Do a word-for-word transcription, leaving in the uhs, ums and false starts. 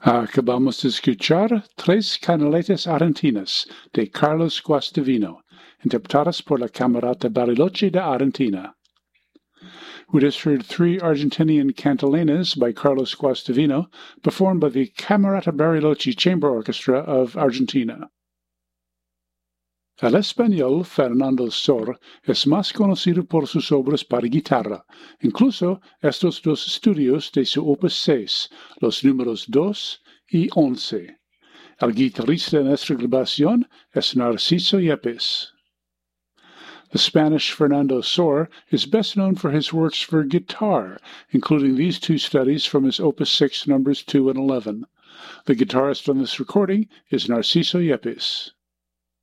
Acabamos de escuchar Tres Canaletas Argentinas de Carlos Guastavino, interpretadas por la Camerata Bariloche de Argentina. We just heard three Argentinian cantalenas by Carlos Guastavino, performed by the Camerata Bariloche Chamber Orchestra of Argentina. El español Fernando Sor es más conocido por sus obras para guitarra, incluso estos dos estudios de su opus seis, los números dos y once. El guitarrista en esta grabación es Narciso Yepes. The Spanish Fernando Sor is best known for his works for guitar, including these two studies from his opus six numbers two and eleven. The guitarist on this recording is Narciso Yepes.